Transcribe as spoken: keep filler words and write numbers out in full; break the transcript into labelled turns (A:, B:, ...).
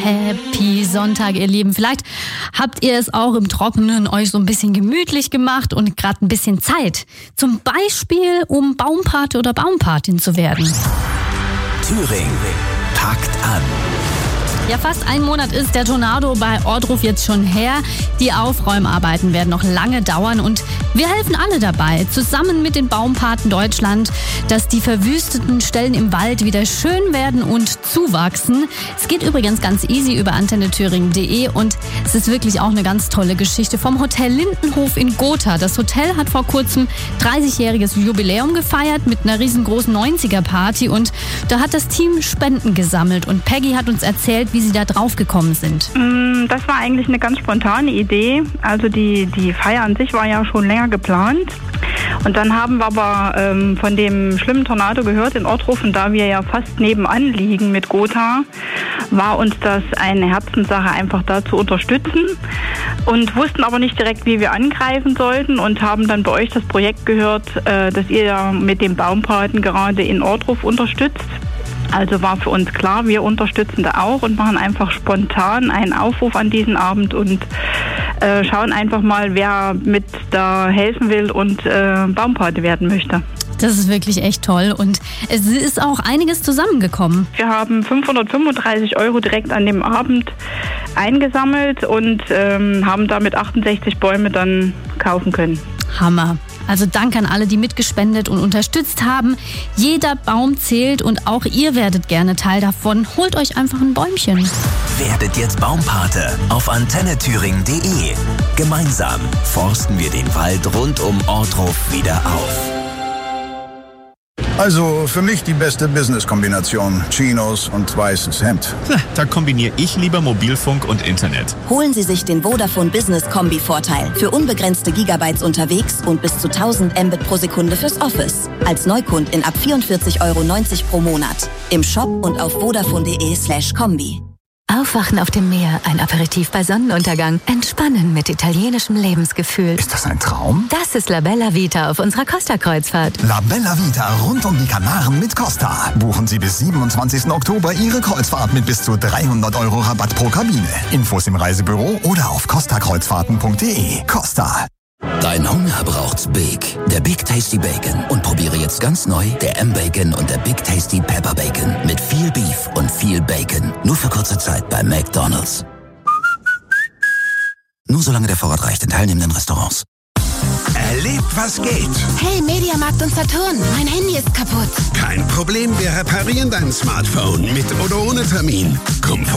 A: Happy Sonntag, ihr Lieben. Vielleicht habt ihr es auch im Trockenen euch so ein bisschen gemütlich gemacht und gerade ein bisschen Zeit. Zum Beispiel, um Baumpate oder Baumpatin zu werden.
B: Thüringen packt an.
A: Ja, fast ein Monat ist der Tornado bei Ohrdruf jetzt schon her. Die Aufräumarbeiten werden noch lange dauern und wir helfen alle dabei, zusammen mit den Baumpaten Deutschland, dass die verwüsteten Stellen im Wald wieder schön werden und zuwachsen. Es geht übrigens ganz easy über antenne thüringen punkt de und es ist wirklich auch eine ganz tolle Geschichte vom Hotel Lindenhof in Gotha. Das Hotel hat vor kurzem dreißigjähriges Jubiläum gefeiert mit einer riesengroßen neunziger-Party und da hat das Team Spenden gesammelt und Peggy hat uns erzählt, wie sie da drauf gekommen sind.
C: Das war eigentlich eine ganz spontane Idee. Also die, die Feier an sich war ja schon länger geplant. Und dann haben wir aber ähm, von dem schlimmen Tornado gehört in Ohrdruf, und da wir ja fast nebenan liegen mit Gotha, war uns das eine Herzenssache, einfach da zu unterstützen, und wussten aber nicht direkt, wie wir angreifen sollten, und haben dann bei euch das Projekt gehört, äh, dass ihr ja mit dem Baumpaten gerade in Ohrdruf unterstützt. Also war für uns klar, wir unterstützen da auch und machen einfach spontan einen Aufruf an diesen Abend und äh, schauen einfach mal, wer mit da helfen will und äh, Baumpate werden möchte.
A: Das ist wirklich echt toll und es ist auch einiges zusammengekommen.
C: Wir haben fünfhundertfünfunddreißig Euro direkt an dem Abend eingesammelt und ähm, haben damit achtundsechzig Bäume dann kaufen können.
A: Hammer. Also Dank an alle, die mitgespendet und unterstützt haben. Jeder Baum zählt und auch ihr werdet gerne Teil davon. Holt euch einfach ein Bäumchen.
B: Werdet jetzt Baumpate auf antenne thüringen punkt de. Gemeinsam forsten wir den Wald rund um Ohrdruf wieder auf.
D: Also für mich die beste Business-Kombination. Chinos und weißes Hemd.
E: Da kombiniere ich lieber Mobilfunk und Internet.
F: Holen Sie sich den Vodafone Business Kombi-Vorteil für unbegrenzte Gigabytes unterwegs und bis zu tausend Mbit pro Sekunde fürs Office. Als Neukundin ab vierundvierzig Euro neunzig pro Monat. Im Shop und auf vodafone punkt de slash kombi.
G: Aufwachen auf dem Meer, ein Aperitif bei Sonnenuntergang, entspannen mit italienischem Lebensgefühl.
D: Ist das ein Traum?
G: Das ist La Bella Vita auf unserer Costa-Kreuzfahrt.
H: La Bella Vita rund um die Kanaren mit Costa. Buchen Sie bis siebenundzwanzigsten Oktober Ihre Kreuzfahrt mit bis zu dreihundert Euro Rabatt pro Kabine. Infos im Reisebüro oder auf costa kreuzfahrten punkt de. Costa.
B: Dein Hunger braucht's Big. Der Big Tasty Bacon. Und probiere jetzt ganz neu der M-Bacon und der Big Tasty Pepper Bacon. Mit viel Beef und viel Bacon. Nur für kurze Zeit bei McDonald's. Nur solange der Vorrat reicht in teilnehmenden Restaurants.
I: Erlebt, was geht.
J: Hey, Mediamarkt und Saturn, mein Handy ist kaputt.
I: Kein Problem, wir reparieren dein Smartphone mit oder ohne Termin. Komfort